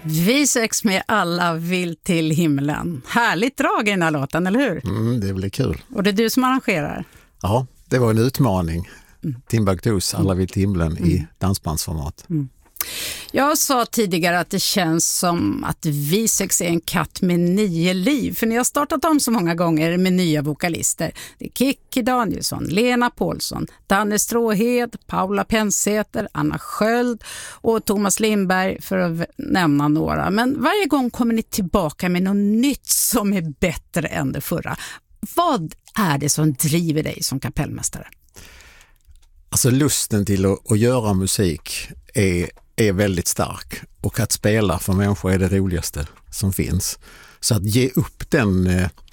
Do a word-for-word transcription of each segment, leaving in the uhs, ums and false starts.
Vi sex med alla vill till himlen. Härligt drag i den här låten, eller hur? Mm, det blir kul. Och det är du som arrangerar? Ja, det var en utmaning. Mm. Timbuktus, alla vill till himlen mm. i dansbandsformat. Mm. Jag sa tidigare att det känns som att Vi sex är en katt med nio liv. För ni har startat om så många gånger med nya vokalister. Det är Kikki Danielsson, Lena Paulsson, Danne Stråhed, Paula Pensäter, Anna Sköld och Thomas Lindberg, för att nämna några. Men varje gång kommer ni tillbaka med något nytt som är bättre än det förra. Vad är det som driver dig som kapellmästare? Alltså lusten till att, att göra musik är, är väldigt stark, och att spela för människor är det roligaste som finns. Så att ge upp den,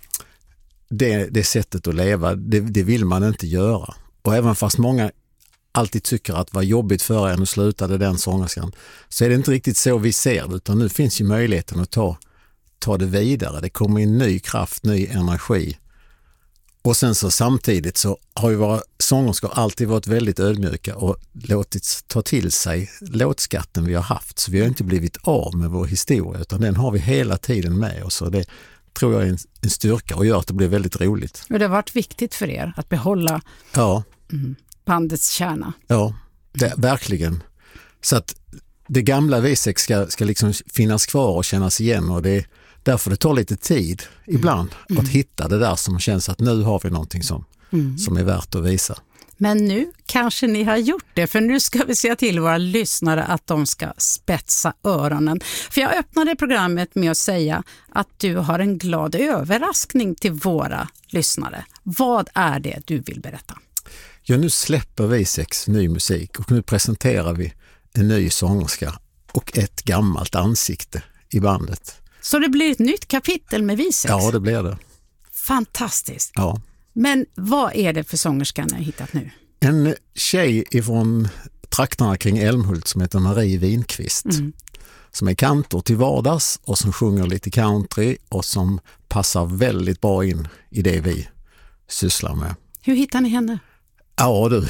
det, det sättet att leva, det, det vill man inte göra. Och även fast många alltid tycker att det var jobbigt för en och slutade den sångerskan, så är det inte riktigt så vi ser det, utan nu finns ju möjligheten att ta, ta det vidare. Det kommer in ny kraft, ny energi. Och sen så samtidigt så har ju våra sångerskor alltid varit väldigt ödmjuka och låtit ta till sig låtskatten vi har haft. Så vi har inte blivit av med vår historia, utan den har vi hela tiden med oss. Och det tror jag är en, en styrka och gör att det blir väldigt roligt. Och det har varit viktigt för er att behålla ja. bandets kärna. Ja, det, verkligen. Så att det gamla V sex ska, ska liksom finnas kvar och kännas igen, och det därför det tar lite tid ibland mm. att hitta det där som känns att nu har vi någonting som, mm. som är värt att visa. Men nu kanske ni har gjort det, för nu ska vi säga till våra lyssnare att de ska spetsa öronen. För jag öppnade programmet med att säga att du har en glad överraskning till våra lyssnare. Vad är det du vill berätta? Ja, nu släpper vi sex ny musik och nu presenterar vi en ny sångerska och ett gammalt ansikte i bandet. Så det blir ett nytt kapitel med Vi sex? Ja, det blir det. Fantastiskt. Ja. Men vad är det för sångerska ni har hittat nu? En tjej ifrån trakterna kring Älmhult som heter Marie Winqvist. Mm. Som är kantor till vardags och som sjunger lite country och som passar väldigt bra in i det vi sysslar med. Hur hittar ni henne? Ja du.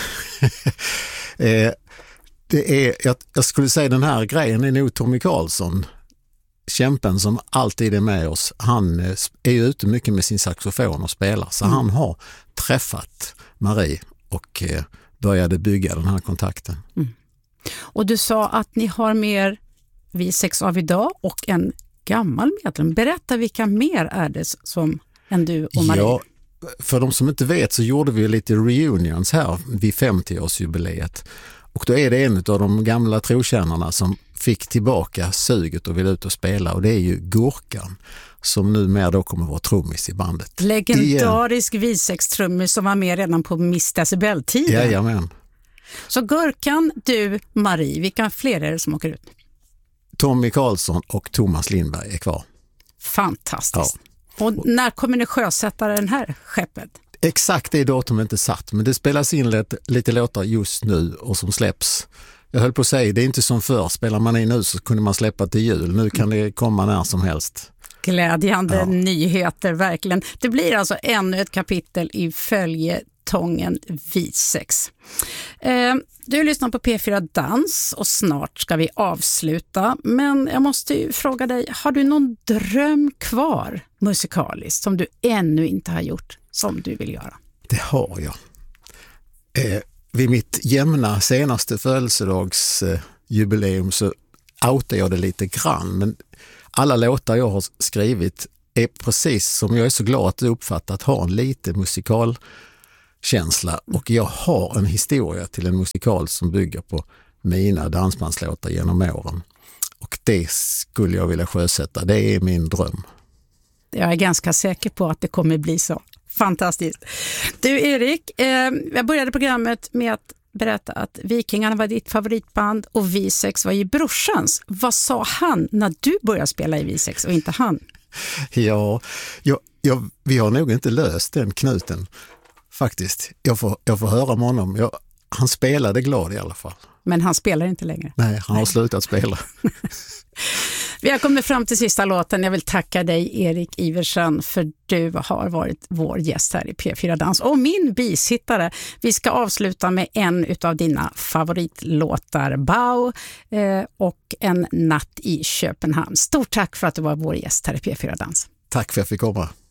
eh, det är, jag, jag skulle säga den här grejen är nog Tommy Karlsson. Kämpen som alltid är med oss, han är ju ute mycket med sin saxofon och spelar, så mm. han har träffat Marie och började bygga den här kontakten. Mm. Och du sa att ni har mer Vi sex av idag och en gammal medlem. Berätta, vilka mer är det som än du och Marie? Ja, för de som inte vet så gjorde vi lite reunions här vid femtioårsjubileet. Och då är det en av de gamla trotjänarna som fick tillbaka suget och vill ut och spela, och det är ju Gurkan som numera då kommer vara trummis i bandet. Legendarisk Vi sex-trummis som var med redan på Miss Decibel-tiden. Jajamän. Så Gurkan, du, Marie, vilka fler är det som åker ut? Tommy Karlsson och Thomas Lindberg är kvar. Fantastiskt. Ja. Och när kommer ni sjösätta den här skeppet? Exakt det datum inte satt, men det spelas in lite, lite låtar just nu och som släpps. Jag höll på att säga, det är inte som förr. Spelar man in nu så kunde man släppa till jul. Nu kan det komma när som helst. Glädjande ja. nyheter, verkligen. Det blir alltså ännu ett kapitel i följetongen Vi sex. Eh, du lyssnar på P fyra Dans och snart ska vi avsluta. Men jag måste ju fråga dig, har du någon dröm kvar musikaliskt som du ännu inte har gjort, som du vill göra? Det har jag. Eh, vid mitt jämna senaste födelsedagsjubileum eh, så outar jag det lite grann. Men alla låtar jag har skrivit är precis som jag är så glad att du uppfattat ha en lite musikalkänsla. Och jag har en historia till en musikal som bygger på mina dansbandslåtar genom åren. Och det skulle jag vilja sjösätta. Det är min dröm. Jag är ganska säker på att det kommer bli så. Fantastiskt. Du Erik, eh, jag började programmet med att berätta att Vikingarna var ditt favoritband och Vi sex var ju brorsans. Vad sa han när du började spela i Vi sex och inte han? Ja, jag, jag, vi har nog inte löst den knuten faktiskt. Jag får, jag får höra med honom. Jag, han spelade glad i alla fall. Men han spelar inte längre. Nej, han har Nej. slutat spela. Vi har kommit fram till sista låten. Jag vill tacka dig, Erik Iversen, för du har varit vår gäst här i P fyra Dans och min bisittare. Vi ska avsluta med en utav dina favoritlåtar, Bau eh, och En natt i Köpenhamn. Stort tack för att du var vår gäst här i P fyra Dans. Tack för att jag fick komma.